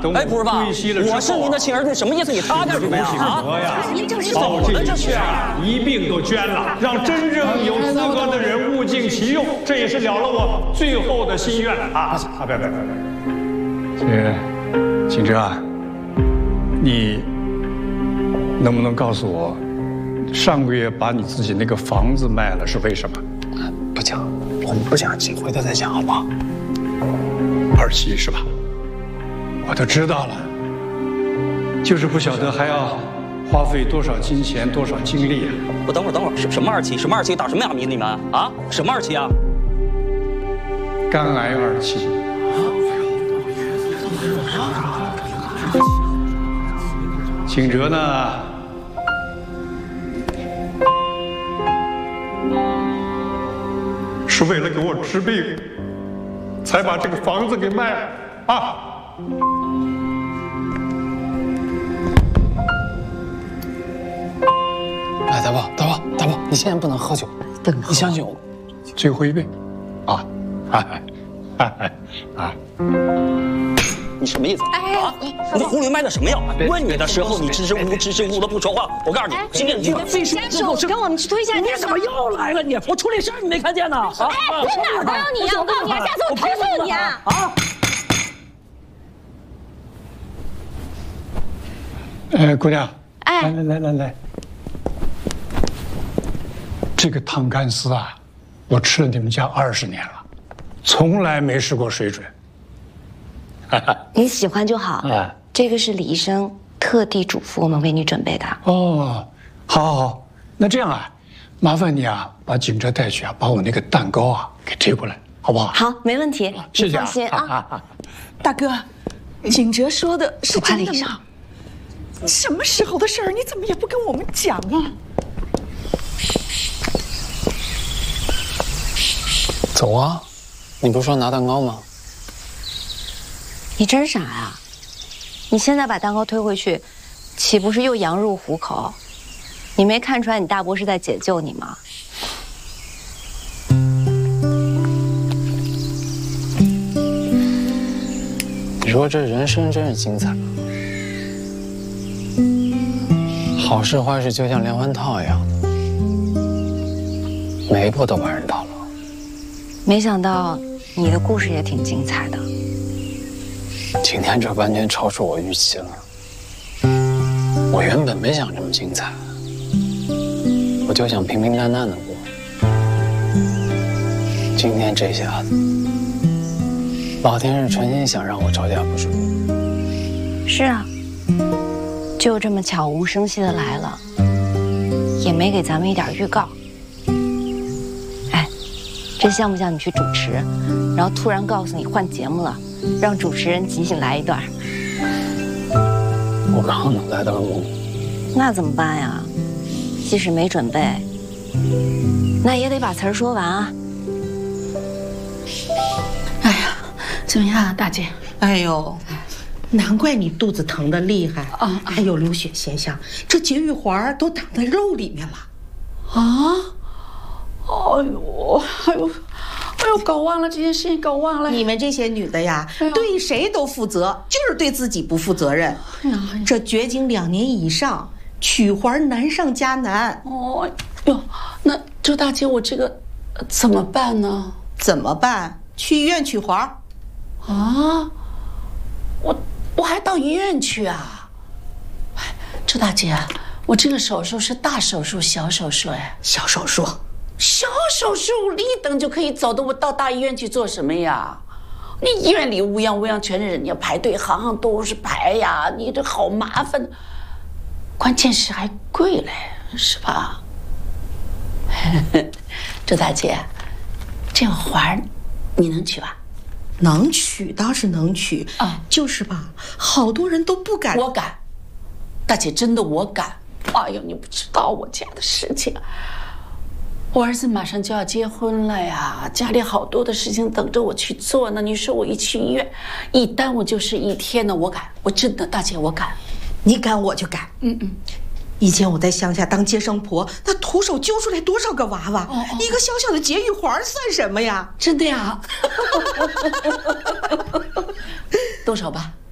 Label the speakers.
Speaker 1: 哎，不是吧？我是您的亲儿子，什么意思？你擦点什么呀？啊！
Speaker 2: 您这是
Speaker 1: 怎么了？这是
Speaker 3: 一并都捐了，让真正有资格的人物尽其用，这也是了了我最后的心愿啊！别！景哲啊，你能不能告诉我，上个月把你自己那个房子卖了是为什么？
Speaker 4: 不讲，我们不讲，回头再讲好不好
Speaker 3: ？27是吧？我都知道了，就是不晓得还要花费多少金钱、多少精力啊！
Speaker 1: 我等会儿，什么27？什么27？打什么哑谜？你们啊？什么27啊？
Speaker 3: 肝癌2期。景哲呢？是为了给我治病，才把这个房子给卖了啊！
Speaker 4: 哎，大宝，你现在不能喝酒，你相信我，
Speaker 3: 最后一杯，啊！
Speaker 1: 你什么意思？啊！你胡里卖的什么药？问你的时候你支支吾吾的不说话。我告诉你，今天你非说不可。
Speaker 2: 跟我们去推下。
Speaker 1: 你怎么又来了？你我出了事你没看见呢？啊！
Speaker 2: 我哪都有你呀！我告诉你，下次我投诉你啊！
Speaker 3: 姑娘，来，这个汤干丝啊，我吃了你们家20年了，从来没试过水准。
Speaker 2: 你喜欢就好。这个是李医生特地嘱咐我们为你准备的。
Speaker 3: 哦，好，那这样啊，麻烦你啊，把景哲带去啊，把我那个蛋糕啊给推过来，好不好？
Speaker 2: 好，没问题。
Speaker 3: 谢谢
Speaker 2: 放心啊。
Speaker 5: 大哥，景哲说的是真的
Speaker 2: 吗？
Speaker 5: 什么时候的事儿？你怎么也不跟我们讲啊？
Speaker 4: 走啊！你不是说拿蛋糕吗？
Speaker 2: 你真傻呀！你现在把蛋糕推回去，岂不是又羊入虎口？你没看出来你大伯是在解救你吗？
Speaker 4: 你说这人生真是精彩啊！好事坏事就像连环套一样的，每一步都把人套牢。
Speaker 2: 没想到你的故事也挺精彩的。
Speaker 4: 今天这完全超出我预期了。我原本没想这么精彩，我就想平平淡淡的过。今天这下子，老天是存心想让我招架不住。
Speaker 2: 是啊，就这么悄无声息的来了，也没给咱们一点预告。哎，这像不像你去主持，然后突然告诉你换节目了？让主持人即兴来一段。
Speaker 4: 我刚好脑袋都懵。
Speaker 2: 那怎么办呀？即使没准备，那也得把词儿说完啊。
Speaker 5: 哎呀，怎么样，大姐？
Speaker 6: 哎呦，难怪你肚子疼得厉害啊，还有流血现象，这节育环都挡在肉里面了。
Speaker 5: 啊？哎呦，搞忘了这件事情，搞忘了。
Speaker 6: 你们这些女的呀，对谁都负责，就是对自己不负责任。哎呀，这绝经2年以上，取环难上加难。
Speaker 5: 哦哟，那周大姐，我这个怎么办呢？
Speaker 6: 怎么办？去医院取环。
Speaker 5: 啊？我还到医院去啊？周大姐，我这个手术是大手术、小手术？哎，
Speaker 6: 小手术。
Speaker 5: 小手术立等就可以走的，我到大医院去做什么呀？你医院里乌泱全是人，你要排队，行行都是排呀，你这好麻烦，关键是还贵嘞，是吧？周大姐，这个环你能取吧？
Speaker 6: 能取倒是能取啊，就是吧，好多人都不敢。
Speaker 5: 我敢，大姐，真的我敢。哎呦，你不知道我家的事情。我儿子马上就要结婚了呀，家里好多的事情等着我去做呢。你说我一去医院，一耽误就是1天呢。我敢，我真的，大姐，我敢。
Speaker 6: 你敢我就敢。以前我在乡下当接生婆，那徒手揪出来多少个娃娃，一个小小的节育环算什么呀？
Speaker 5: 真的呀？动手吧。